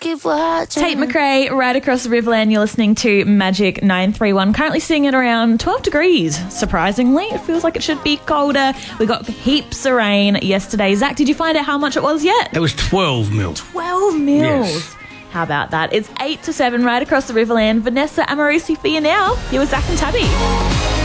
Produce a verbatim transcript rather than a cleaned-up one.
keep watching. Tate McRae, right across the Riverland. You're listening to Magic nine three one. Currently sitting at around twelve degrees. Surprisingly, it feels like it should be colder. We got heaps of rain yesterday. Zach, did you find out how much it was yet? It was twelve mil. twelve mils. Yes. How about that? It's eight to seven right across the Riverland. Vanessa Amorosi for you now. You're with Zach and Tabby.